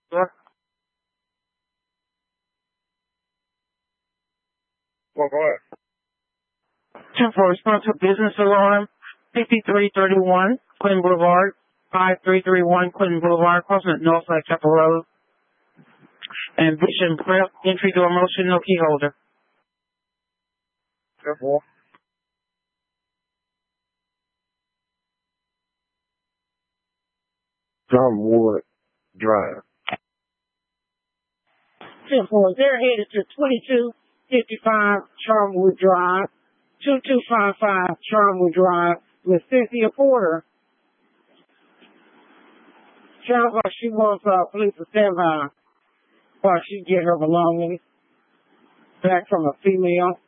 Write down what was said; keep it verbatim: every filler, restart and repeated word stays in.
Well, well, go ahead. ten four, response to business alarm, fifty-three thirty-one, Clinton Boulevard, five three three one, Clinton Boulevard, crossing at Northside Chapel Road, and Vision Prep, entry door motion, no key holder. ten four. John Wood Drive. ten four, they're headed to twenty-two fifty-five Charmwood Drive, two two five five Charmwood Drive, with Cynthia Porter. Sounds like she wants uh, police to stand by while she get her belongings back from a female.